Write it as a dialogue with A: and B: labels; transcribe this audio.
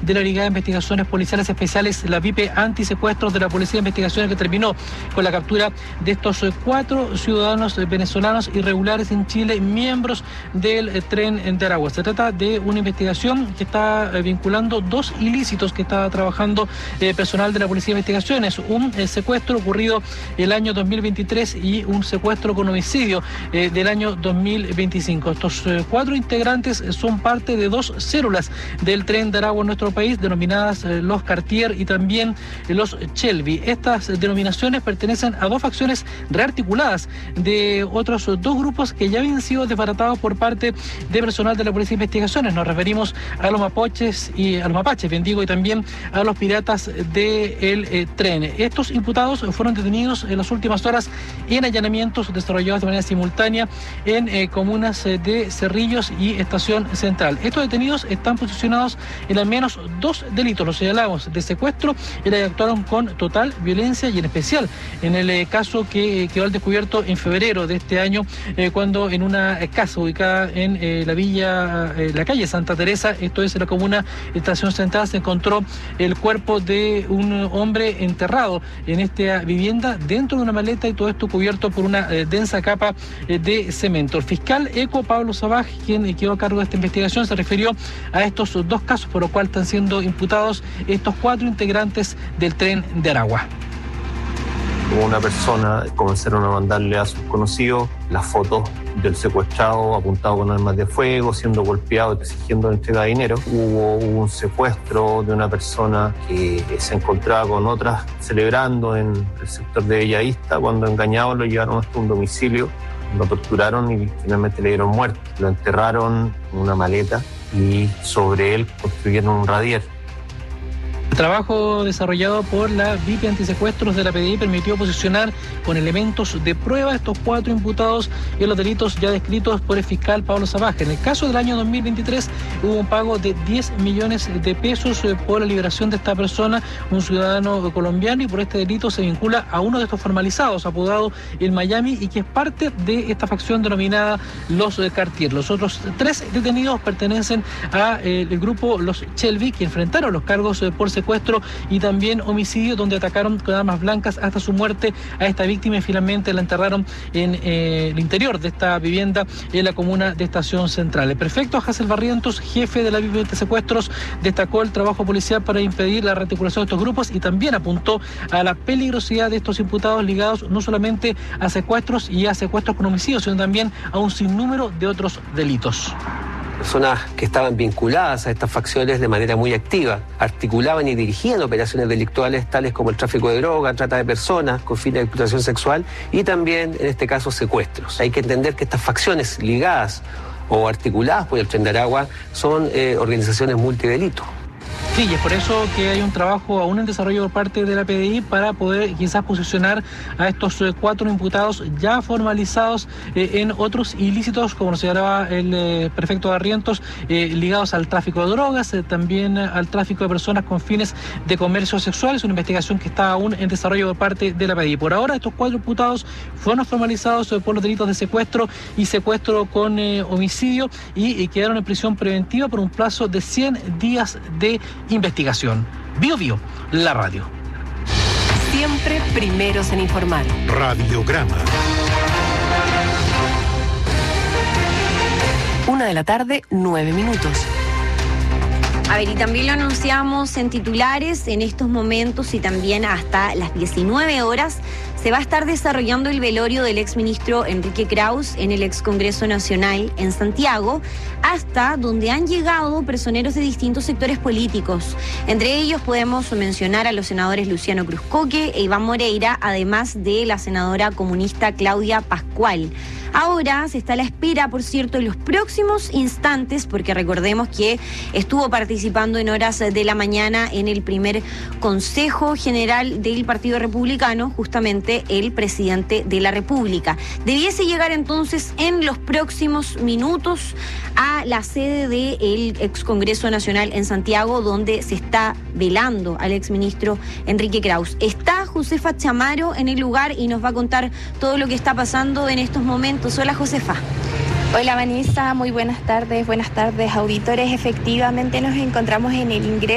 A: de la Brigada de Investigaciones Policiales Especiales, la BIP Antisecuestros de la Policía de Investigaciones, que terminó con la captura de estos 4 ciudadanos venezolanos irregulares en Chile, miembros del Tren de Aragua. Se trata de una investigación que está vinculando 2 ilícitos que está trabajando personal de la Policía de Investigaciones: un secuestro ocurrido el año 2023 y un secuestro con homicidio del año 2025. Estos 4 integrantes son parte de 2 células del Tren de Aragua en nuestro país, denominadas los Cartier y también los Shelby. Estas denominaciones pertenecen a 2 facciones rearticuladas de otros 2 grupos que ya habían sido desbaratados por parte de personal de la Policía de Investigaciones. Nos referimos a los mapuches y también a los piratas del tren. Estos imputados fueron detenidos en las últimas horas en allanamientos desarrollados de manera simultánea en comunas de Cerrillos y Estación Central. Estos detenidos están posicionados en al menos 2 delitos, los señalamos, de secuestro, y actuaron con total violencia, y en especial en el caso que quedó al descubierto en febrero de este año, cuando en una casa ubicada en la calle Santa Teresa, esto es en la comuna de Estación Central, se encontró el cuerpo de un hombre enterrado en esta vivienda dentro de una maleta, y todo esto cubierto por una densa capa de cemento. El fiscal Eco Pablo Sabaj, quien quedó a cargo de esta investigación, se refirió a estos 2 casos por los cuales están siendo imputados estos 4 integrantes del Tren de Aragua.
B: Una persona comenzaron a mandarle a sus conocidos las fotos del secuestrado apuntado con armas de fuego, siendo golpeado, exigiendo entrega de dinero. Hubo un secuestro de una persona que se encontraba con otras celebrando en el sector de Bellavista. Cuando engañados lo llevaron hasta un domicilio, lo torturaron y finalmente le dieron muerte. Lo enterraron en una maleta y sobre él construyeron un radier.
A: El trabajo desarrollado por la BIP Antisecuestros de la PDI permitió posicionar con elementos de prueba estos 4 imputados en los delitos ya descritos por el fiscal Pablo Sabaj. En el caso del año 2023 hubo un pago de 10 millones de pesos por la liberación de esta persona, un ciudadano colombiano, y por este delito se vincula a uno de estos formalizados, apodado el Miami, y que es parte de esta facción denominada los Cartier. Los otros 3 detenidos pertenecen al grupo los Shelby, que enfrentaron los cargos por secuestro y también homicidio, donde atacaron con armas blancas hasta su muerte a esta víctima y finalmente la enterraron en el interior de esta vivienda en la comuna de Estación Central. El prefecto Hazel Barrientos, jefe de la VIP de secuestros, destacó el trabajo policial para impedir la rearticulación de estos grupos y también apuntó a la peligrosidad de estos imputados ligados no solamente a secuestros y a secuestros con homicidios, sino también a un sinnúmero de otros delitos.
C: Personas que estaban vinculadas a estas facciones de manera muy activa, articulaban y dirigían operaciones delictuales tales como el tráfico de droga, trata de personas con fines de explotación sexual y también, en este caso, secuestros. Hay que entender que estas facciones ligadas o articuladas por el Tren de Aragua son organizaciones multidelito.
A: Sí, y es por eso que hay un trabajo aún en desarrollo por parte de la PDI para poder quizás posicionar a estos 4 imputados ya formalizados en otros ilícitos, como nos señalaba el prefecto Barrientos, ligados al tráfico de drogas, también al tráfico de personas con fines de comercio sexual. Es una investigación que está aún en desarrollo por parte de la PDI. Por ahora, estos 4 imputados fueron formalizados por los delitos de secuestro y secuestro con homicidio y quedaron en prisión preventiva por un plazo de 100 días de investigación. Bio, la radio.
D: Siempre primeros en informar.
E: Radiograma.
D: 1:09 p.m.
F: A ver, y también lo anunciamos en titulares, en estos momentos y también hasta las 19 horas se va a estar desarrollando el velorio del exministro Enrique Kraus en el Excongreso Nacional en Santiago, hasta donde han llegado personeros de distintos sectores políticos. Entre ellos podemos mencionar a los senadores Luciano Cruzcoque e Iván Moreira, además de la senadora comunista Claudia Pascual. Ahora se está a la espera, por cierto, de los próximos instantes, porque recordemos que estuvo participando en horas de la mañana en el primer Consejo General del Partido Republicano, justamente el presidente de la República. Debiese llegar entonces en los próximos minutos a la sede del ex Congreso Nacional en Santiago, donde se está velando al exministro Enrique Kraus. Está Josefa Chamaro en el lugar y nos va a contar todo lo que está pasando en estos momentos. Hola, Josefa.
G: Hola, Vanessa, muy buenas tardes, auditores. Efectivamente nos encontramos en el ingreso